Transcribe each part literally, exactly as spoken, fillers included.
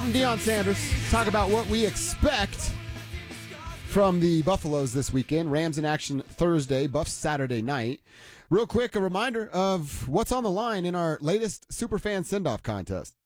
from Deion Sanders. Talk about what we expect from the Buffaloes this weekend. Rams in action Thursday, Buffs Saturday night. Real quick, a reminder of what's on the line in our latest Superfan Send-Off contest.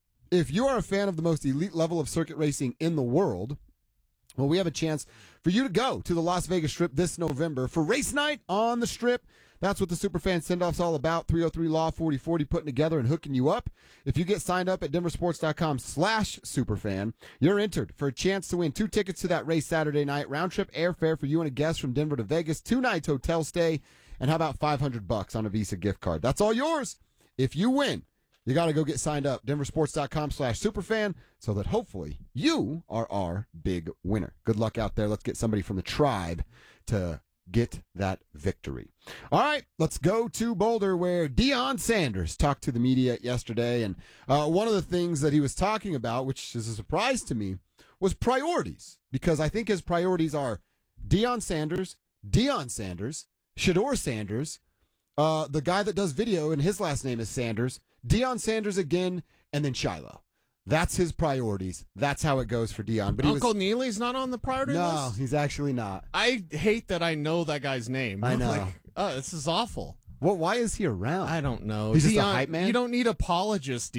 If you are a fan of the most elite level of circuit racing in the world, well, we have a chance for you to go to the Las Vegas Strip this November for race night on the Strip. That's what the Superfan Send-Off's all about. three oh three Law forty forty putting together and hooking you up. If you get signed up at denversports.com slash superfan, you're entered for a chance to win two tickets to that race Saturday night, round-trip airfare for you and a guest from Denver to Vegas, two nights hotel stay, and how about five hundred bucks on a Visa gift card? That's all yours. If you win, you got to go get signed up, denversports.com slash superfan, so that hopefully you are our big winner. Good luck out there. Let's get somebody from the tribe to get that victory. All right, let's go to Boulder, where Deion Sanders talked to the media yesterday. And uh, one of the things that he was talking about, which is a surprise to me, was priorities. Because I think his priorities are Deion Sanders, Deion Sanders, Shedeur Sanders, uh, the guy that does video, and his last name is Sanders, Deion Sanders again, and then Shiloh. That's his priorities. That's how it goes for Deion. But Uncle was, Neely's not on the priority no, list? No, he's actually not. I hate that I know that guy's name. I I'm know. Like, oh, this is awful. Well, why is he around? I don't know. He's Deion, just a hype man? You don't need apologists,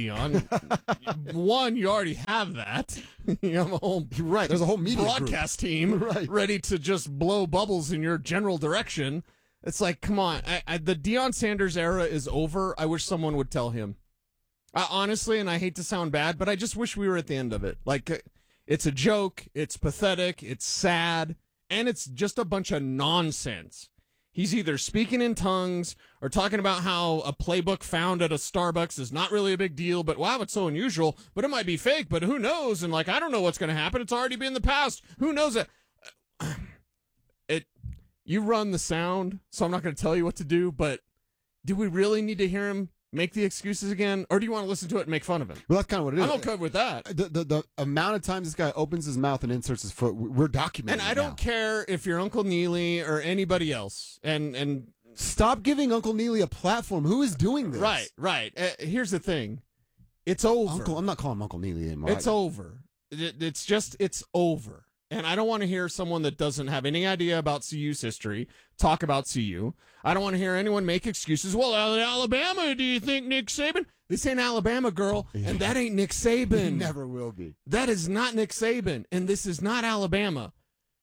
Deion. One, you already have that. You have a whole right. There's a whole media broadcast group. team right. ready to just blow bubbles in your general direction. It's like, come on. I, I, the Deion Sanders era is over. I wish someone would tell him. I, honestly, and I hate to sound bad, but I just wish we were at the end of it. Like, it's a joke, it's pathetic, it's sad, and it's just a bunch of nonsense. He's either speaking in tongues or talking about how a playbook found at a Starbucks is not really a big deal, but wow, it's so unusual, but it might be fake, but who knows? And like, I don't know what's going to happen. It's already been in the past. Who knows it? It, you run the sound, so I'm not going to tell you what to do, but do we really need to hear him make the excuses again, or do you want to listen to it and make fun of him? Well, that's kind of what it is. I'm okay with that. The, the the amount of times this guy opens his mouth and inserts his foot, we're documenting. And I don't now. care if you're Uncle Neely or anybody else. And and stop giving Uncle Neely a platform. Who is doing this? Right, right. Uh, here's the thing. It's over. Uncle, I'm not calling him Uncle Neely anymore. It's over. It, it's just, it's over. And I don't want to hear someone that doesn't have any idea about C U's history talk about C U. I don't want to hear anyone make excuses. Well, Alabama, do you think Nick Saban? This ain't Alabama, girl, and that ain't Nick Saban. It never will be. That is not Nick Saban, and this is not Alabama.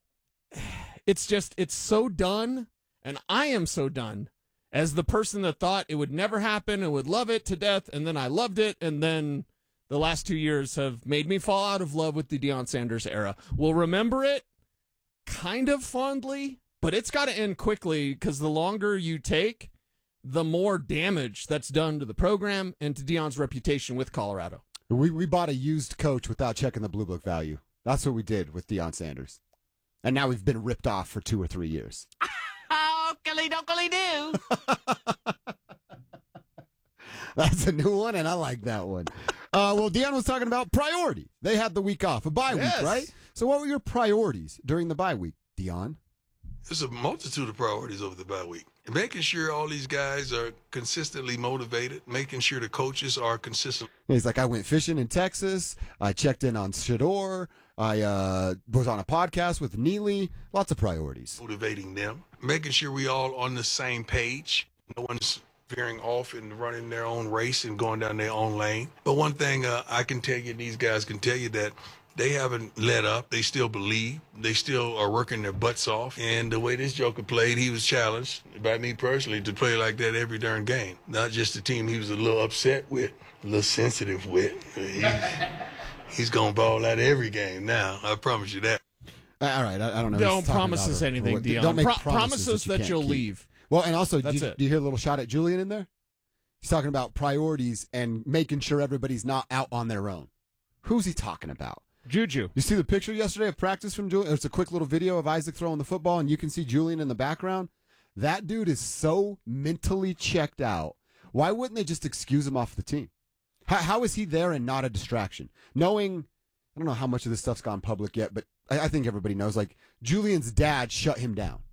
It's just, it's so done, and I am so done as the person that thought it would never happen and would love it to death, and then I loved it, and then the last two years have made me fall out of love with the Deion Sanders era. We'll remember it kind of fondly, but it's got to end quickly because the longer you take, the more damage that's done to the program and to Deion's reputation with Colorado. We we bought a used coach without checking the Blue Book value. That's what we did with Deion Sanders. And now we've been ripped off for two or three years. Oh, dilly do. That's a new one, and I like that one. Uh, well, Deion was talking about priority. They had the week off, a bye Yes. week, right? So what were your priorities during the bye week, Deion? There's a multitude of priorities over the bye week. Making sure all these guys are consistently motivated, making sure the coaches are consistent. He's like, I went fishing in Texas. I checked in on Shedeur. I uh, was on a podcast with Neely. Lots of priorities. Motivating them, making sure we all on the same page. No one's veering off and running their own race and going down their own lane. But one thing uh, I can tell you, these guys can tell you that they haven't let up. They still believe. They still are working their butts off. And the way this joker played, he was challenged by me personally to play like that every darn game. Not just the team he was a little upset with, a little sensitive with. He's, he's going to ball out every game now. I promise you that. Uh, all right, I, I don't know. Don't He's talking promise about us her- anything, or- Deion. Don't make Pro- promises promise us that, you that can't you'll keep. leave. Well, and also, That's do, it. do you hear a little shot at Julian in there? He's talking about priorities and making sure everybody's not out on their own. Who's he talking about? Juju. You see the picture yesterday of practice from Julian? It's a quick little video of Isaac throwing the football, and you can see Julian in the background. That dude is so mentally checked out. Why wouldn't they just excuse him off the team? How, how is he there and not a distraction? Knowing, I don't know how much of this stuff's gone public yet, but I, I think everybody knows, like, Julian's dad shut him down.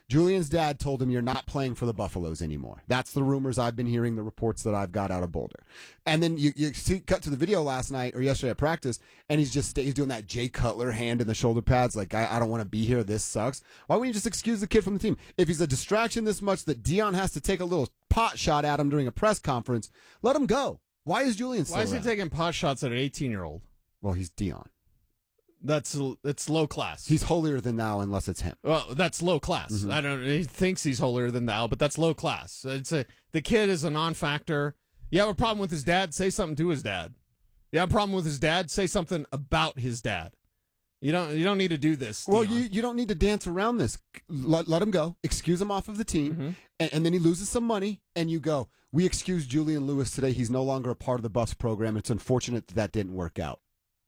Julian's dad told him, you're not playing for the Buffaloes anymore. That's the rumors I've been hearing, the reports that I've got out of Boulder. And then you, you see, cut to the video last night or yesterday at practice, and he's just he's doing that Jay Cutler hand in the shoulder pads, like, I, I don't want to be here. This sucks. Why wouldn't you just excuse the kid from the team? If he's a distraction this much that Deion has to take a little pot shot at him during a press conference, let him go. Why is Julian still Why is he around? taking pot shots at an eighteen-year-old? Well, he's Deion. That's it's low class. He's holier than thou unless it's him. Well, that's low class. Mm-hmm. I don't. He thinks he's holier than thou, but that's low class. It's a the kid is a non-factor. You have a problem with his dad? Say something to his dad. You have a problem with his dad? Say something about his dad. You don't. You don't need to do this. Well, Deion. you, you don't need to dance around this. Let, let him go. Excuse him off of the team, Mm-hmm. and, and then he loses some money, and you go, we excuse Julian Lewis today. He's no longer a part of the Buffs program. It's unfortunate that that didn't work out.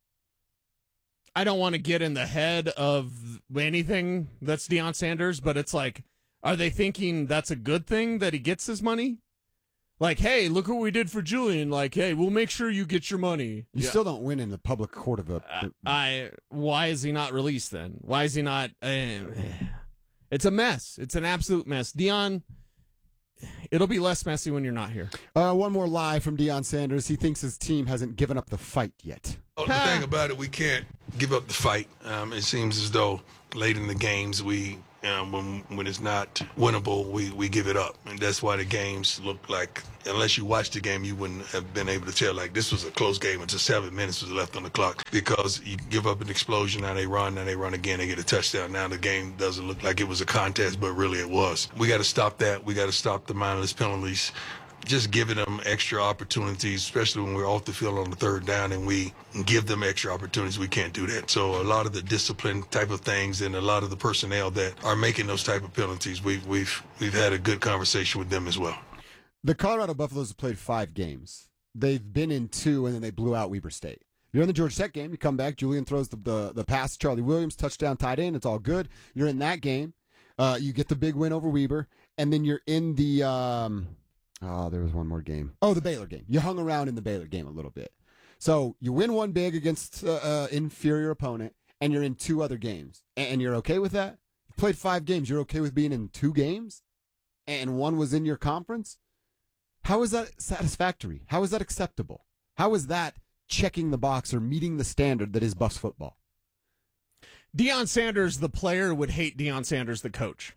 I don't want to get in the head of anything that's Deion Sanders, but it's like, are they thinking that's a good thing that he gets his money? Like, hey, look what we did for Julian. Like, hey, we'll make sure you get your money. You Yeah. still don't win in the public court of a. Uh, I. Why is he not released then? Why is he not? Uh, it's a mess. It's an absolute mess. Deion, it'll be less messy when you're not here. Uh, one more lie from Deion Sanders. He thinks his team hasn't given up the fight yet. Oh, the thing about it, we can't give up the fight. Um, it seems as though late in the games, we um, when when it's not winnable, we, we give it up, and that's why the games look like. Unless you watched the game, you wouldn't have been able to tell like this was a close game until seven minutes was left on the clock, because you give up an explosion, now they run, now they run again, they get a touchdown. Now the game doesn't look like it was a contest, but really it was. We got to stop that. We got to stop the mindless penalties. Just giving them extra opportunities, especially when we're off the field on the third down and we give them extra opportunities. We can't do that. So a lot of the discipline type of things and a lot of the personnel that are making those type of penalties, we've we've we've had a good conversation with them as well. The Colorado Buffaloes have played five games. They've been in two, and then they blew out Weber State. You're in the Georgia Tech game. You come back. Julian throws the, the, the pass to Charlie Williams, touchdown, tight end. It's all good. You're in that game. Uh, you get the big win over Weber, and then you're in the um, – oh, there was one more game. Oh, the Baylor game. You hung around in the Baylor game a little bit. So you win one big against an uh, uh, inferior opponent, and you're in two other games. And you're okay with that? You played five games. You're okay with being in two games? And one was in your conference? How is that satisfactory? How is that acceptable? How is that checking the box or meeting the standard that is Buffs football? Deion Sanders, the player, would hate Deion Sanders, the coach.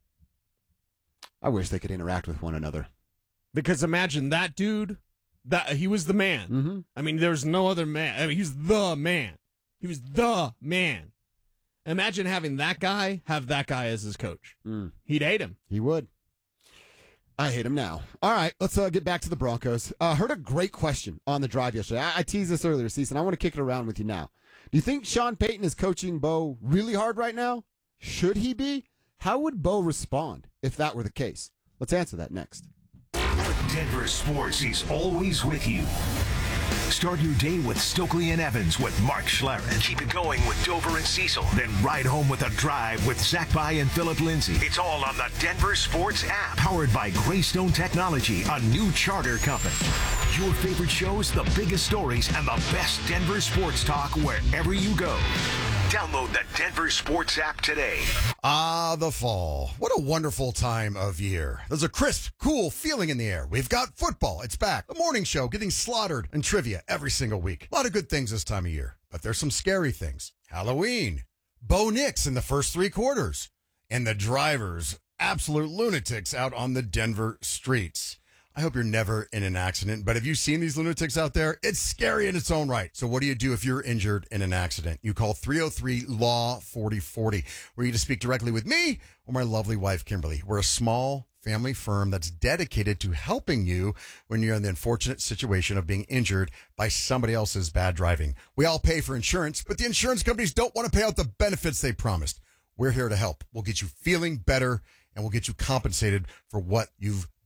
I wish they could interact with one another. Because imagine that dude, that he was the man. Mm-hmm. I mean, there's no other man. I mean, he's the man. He was the man. Imagine having that guy have that guy as his coach. Mm. He'd hate him. He would. I hate him now. All right, let's uh, get back to the Broncos. I uh, heard a great question on the drive yesterday. I-, I teased this earlier, season. I want to kick it around with you now. Do you think Sean Payton is coaching Bo really hard right now? Should he be? How would Bo respond if that were the case? Let's answer that next. Denver Sports is always with you. Start your day with Stokely and Evans with Mark Schlereth. Keep it going with Dover and Cecil. Then ride home with a drive with Zach By and Philip Lindsay. It's all on the Denver Sports app. Powered by Greystone Technology, a new charter company. Your favorite shows, the biggest stories, and the best Denver sports talk wherever you go. Download the Denver Sports app today. Ah, the fall. What a wonderful time of year. There's a crisp, cool feeling in the air. We've got football. It's back. The morning show getting slaughtered and trivia every single week. A lot of good things this time of year, but there's some scary things. Halloween. Bo Nix in the first three quarters. And the drivers, absolute lunatics out on the Denver streets. I hope you're never in an accident, but have you seen these lunatics out there? It's scary in its own right. So what do you do if you're injured in an accident? You call three oh three L A W forty forty. We're here to speak directly with me or my lovely wife, Kimberly. We're a small family firm that's dedicated to helping you when you're in the unfortunate situation of being injured by somebody else's bad driving. We all pay for insurance, but the insurance companies don't want to pay out the benefits they promised. We're here to help. We'll get you feeling better, and we'll get you compensated for what you've been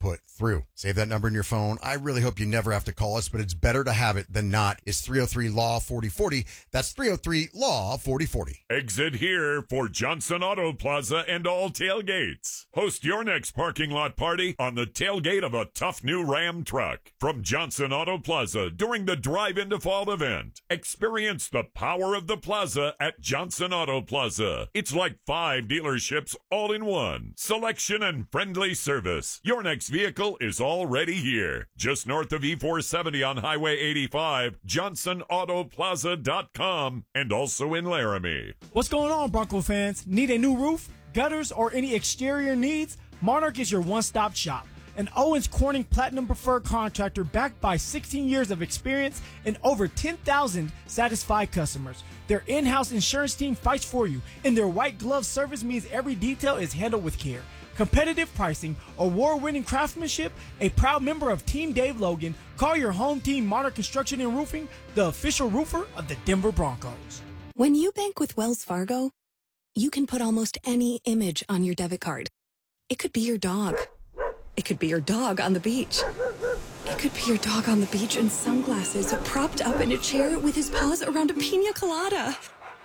put through. Save that number in your phone. I really hope you never have to call us, but it's better to have it than not. It's three oh three L A W forty forty. That's three oh three L A W forty forty. Exit here for Johnson Auto Plaza and all tailgates. Host your next parking lot party on the tailgate of a tough new Ram truck. From Johnson Auto Plaza during the Drive Into Fall event. Experience the power of the plaza at Johnson Auto Plaza. It's like five dealerships all in one. Selection and friendly service. Your next vehicle is already here. Just north of E four seventy on Highway eighty-five, johnson auto plaza dot com, and also in Laramie. What's going on, Bronco fans? Need a new roof, gutters, or any exterior needs? Monarch is your one-stop shop. An Owens Corning Platinum Preferred contractor backed by sixteen years of experience and over ten thousand satisfied customers. Their in-house insurance team fights for you, and their white glove service means every detail is handled with care. Competitive pricing, award-winning craftsmanship, a proud member of Team Dave Logan. Call your home team Monarch Construction and Roofing, the official roofer of the Denver Broncos. When you bank with Wells Fargo, you can put almost any image on your debit card. It could be your dog. It could be your dog on the beach. It could be your dog on the beach in sunglasses, propped up in a chair with his paws around a pina colada.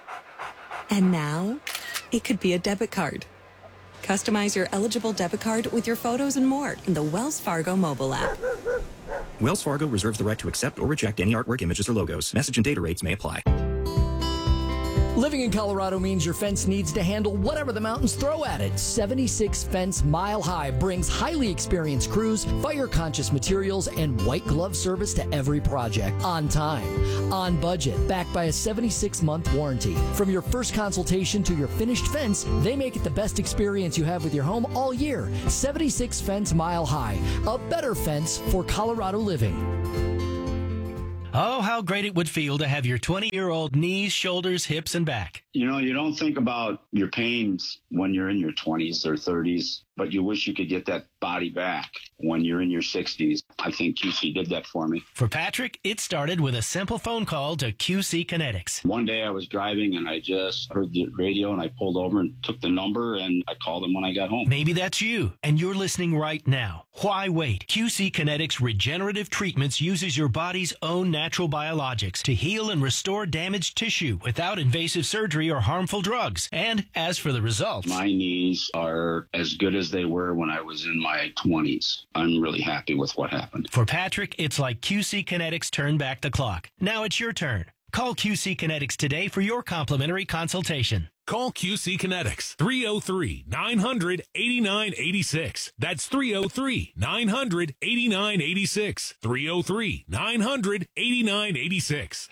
And now, it could be a debit card. Customize your eligible debit card with your photos and more in the Wells Fargo mobile app. Wells Fargo reserves the right to accept or reject any artwork, images, or logos. Message and data rates may apply. Living in Colorado means your fence needs to handle whatever the mountains throw at it. seventy-six Fence Mile High brings highly experienced crews, fire-conscious materials, and white glove service to every project. On time, on budget, backed by a seventy-six month warranty. From your first consultation to your finished fence, they make it the best experience you have with your home all year. seventy-six Fence Mile High, a better fence for Colorado living. Oh, how great it would feel to have your twenty-year-old knees, shoulders, hips, and back. You know, you don't think about your pains when you're in your twenties or thirties, but you wish you could get that body back when you're in your sixties. I think Q C did that for me. For Patrick, it started with a simple phone call to Q C Kinetics. One day I was driving and I just heard the radio and I pulled over and took the number and I called them when I got home. Maybe that's you and you're listening right now. Why wait? Q C Kinetics Regenerative Treatments uses your body's own natural biologics to heal and restore damaged tissue without invasive surgery or harmful drugs. And as for the results, my knees are as good as they were when I was in my twenties. I'm really happy with what happened. For Patrick, it's like Q C Kinetics turned back the clock. Now it's your turn. Call Q C Kinetics today for your complimentary consultation. Call Q C Kinetics, three oh three, nine hundred, eighty-nine eighty-six. That's three oh three, nine hundred, eighty-nine eighty-six. three oh three, nine hundred, eighty-nine eighty-six.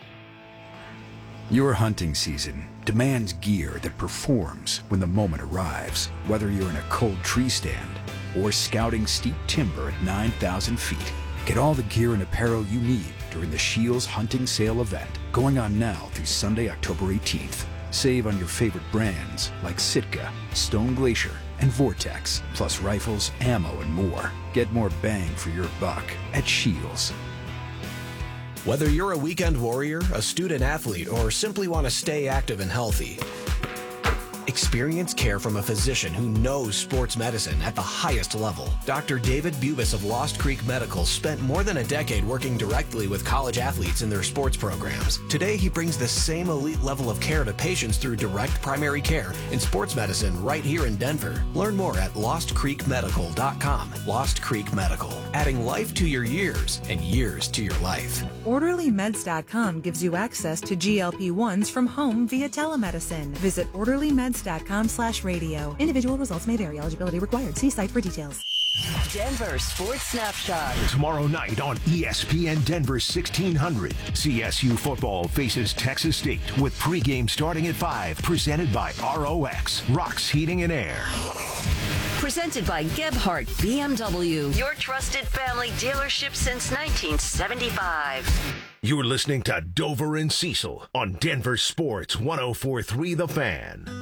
Your hunting season demands gear that performs when the moment arrives, whether you're in a cold tree stand or scouting steep timber at nine thousand feet. Get all the gear and apparel you need during the Shields Hunting Sale event, going on now through Sunday, October eighteenth. Save on your favorite brands like Sitka, Stone Glacier, and Vortex, plus rifles, ammo, and more. Get more bang for your buck at Shields. Whether you're a weekend warrior, a student athlete, or simply want to stay active and healthy, experience care from a physician who knows sports medicine at the highest level. Doctor David Bubis of Lost Creek Medical spent more than a decade working directly with college athletes in their sports programs. Today, he brings the same elite level of care to patients through direct primary care in sports medicine right here in Denver. Learn more at lost creek medical dot com. Lost Creek Medical, adding life to your years and years to your life. orderly meds dot com gives you access to G L P ones from home via telemedicine. Visit orderly meds dot com slash radio. Individual results may vary. Eligibility required. See site for details. Denver Sports Snapshot. Tomorrow night on E S P N Denver sixteen hundred, C S U football faces Texas State with pregame starting at five. Presented by R O X, Rocks Heating and Air. Presented by Gebhardt B M W, your trusted family dealership since nineteen seventy-five. You're listening to Dover and Cecil on Denver Sports one oh four point three The Fan.